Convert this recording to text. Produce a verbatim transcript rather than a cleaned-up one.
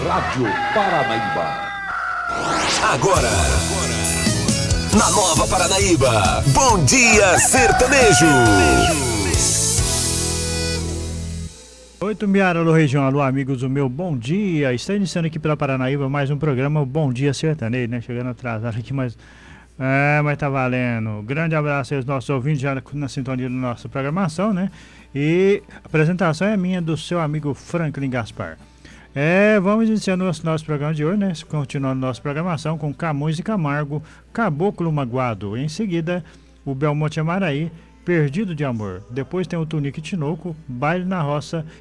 Rádio Paranaíba. Agora, na Nova Paranaíba, Bom Dia Sertanejo. Oi, Tumbiara, alô, região, alô, amigos do meu bom dia. Está iniciando aqui pela Paranaíba mais um programa Bom Dia Sertanejo, né? Chegando atrasado aqui, mas... É, mas tá valendo. Grande abraço aos nossos ouvintes já na sintonia da nossa programação, né? E a apresentação é minha, do seu amigo Franklin Gaspar. É, vamos iniciar nosso, nosso programa de hoje, né? Continuando nossa programação com Camões e Camargo, Caboclo Magoado. Em seguida, o Belmonte Amaraí, Perdido de Amor. Depois tem o Tunique Tinoco, Baile na Roça